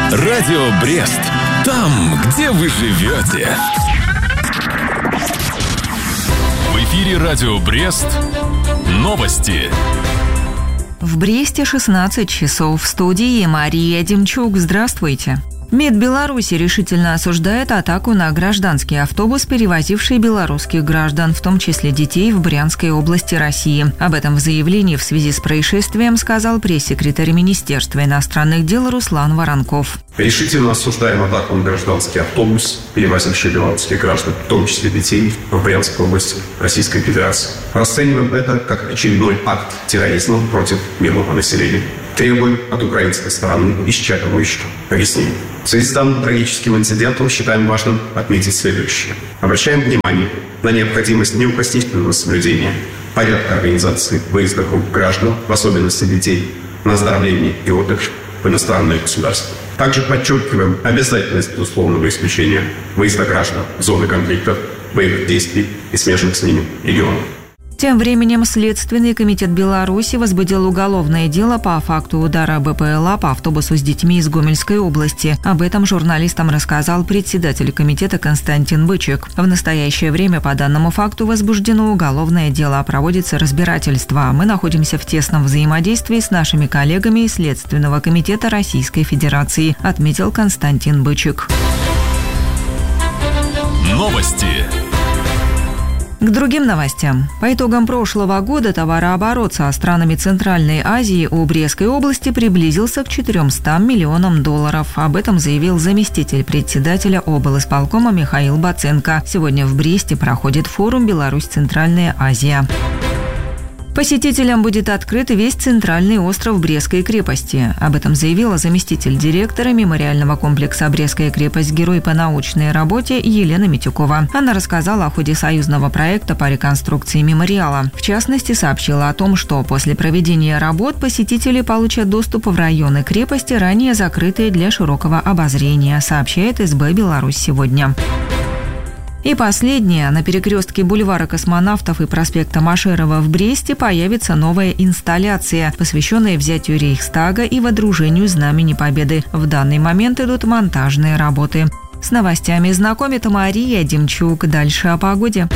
Радио Брест. Там, где вы живете. В эфире Радио Брест. Новости. В Бресте 16 часов. В студии Мария Демчук. Здравствуйте. МИД Беларуси решительно осуждает атаку на гражданский автобус, перевозивший белорусских граждан, в том числе детей, в Брянской области России. Об этом в заявлении в связи с происшествием сказал пресс-секретарь Министерства иностранных дел Руслан Воронков. Решительно осуждаем атаку на гражданский автобус, перевозивший белорусских граждан, в том числе детей, в Брянской области Российской Федерации. Расцениваем это как очередной акт терроризма против мирного населения. Требуем от украинской стороны исчерпывающего объяснения. В связи с данным трагическим инцидентом считаем важным отметить следующее. Обращаем внимание на необходимость неукоснительного соблюдения порядка организации выезда групп граждан, в особенности детей, на оздоровление и отдых в иностранные государства. Также подчеркиваем обязательность условного исключения выезда граждан в зоны конфликтов, боевых действий и смежных с ними регионов. Тем временем Следственный комитет Беларуси возбудил уголовное дело по факту удара БПЛА по автобусу с детьми из Гомельской области. Об этом журналистам рассказал председатель комитета Константин Бычек. В настоящее время по данному факту возбуждено уголовное дело, проводится разбирательство. Мы находимся в тесном взаимодействии с нашими коллегами из Следственного комитета Российской Федерации, отметил Константин Бычек. Новости. К другим новостям. По итогам прошлого года товарооборот со странами Центральной Азии у Брестской области приблизился к $400 миллионам. Об этом заявил заместитель председателя облисполкома Михаил Баценко. Сегодня в Бресте проходит форум «Беларусь-Центральная Азия». Посетителям будет открыт весь центральный остров Брестской крепости. Об этом заявила заместитель директора мемориального комплекса «Брестская крепость», герой по научной работе Елена Митюкова. Она рассказала о ходе союзного проекта по реконструкции мемориала. В частности, сообщила о том, что после проведения работ посетители получат доступ в районы крепости, ранее закрытые для широкого обозрения, сообщает СБ «Беларусь сегодня». И последнее. На перекрестке бульвара Космонавтов и проспекта Машерова в Бресте появится новая инсталляция, посвященная взятию Рейхстага и водружению Знамени Победы. В данный момент идут монтажные работы. С новостями знакомит Мария Демчук. Дальше о погоде.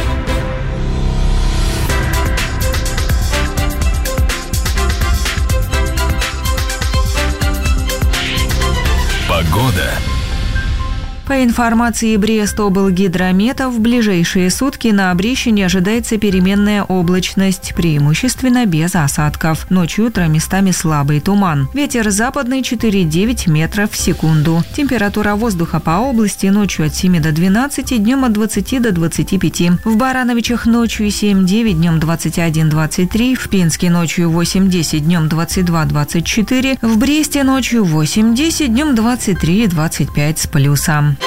Погода. По информации Брестоблгидромета, в ближайшие сутки на Брещине ожидается переменная облачность, преимущественно без осадков. Ночью утром местами слабый туман. Ветер западный 4,9 метров в секунду. Температура воздуха по области ночью от 7 до 12, днем от 20 до 25. В Барановичах ночью 7-9, днем 21-23. В Пинске ночью 8-10, днем 22-24. В Бресте ночью 8-10, днем 23-25 с плюсом.